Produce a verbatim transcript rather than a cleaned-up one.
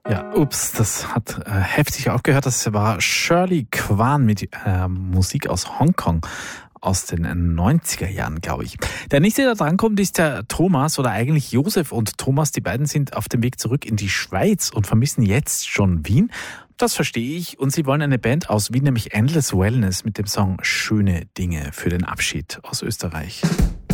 Ja, ups, das hat äh, heftig aufgehört. Das war Shirley Kwan mit äh, Musik aus Hongkong aus den neunziger Jahren, glaube ich. Der nächste, der drankommt, ist der Thomas oder eigentlich Josef und Thomas. Die beiden sind auf dem Weg zurück in die Schweiz und vermissen jetzt schon Wien. Das verstehe ich. Und sie wollen eine Band aus Wien, nämlich Endless Wellness, mit dem Song Schöne Dinge für den Abschied aus Österreich.